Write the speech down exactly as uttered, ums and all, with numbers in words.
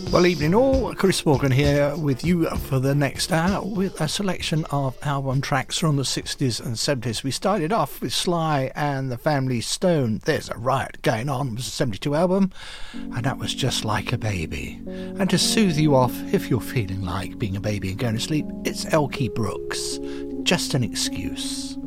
Well, evening all, Chris Morgan here with you for the next hour with a selection of album tracks from the sixties and seventies. We started off with Sly and the Family Stone. There's a Riot Going On. It was a seventy-two album, and that was Just Like a Baby. And to soothe you off, if you're feeling like being a baby and going to sleep, it's Elkie Brooks, Just an Excuse.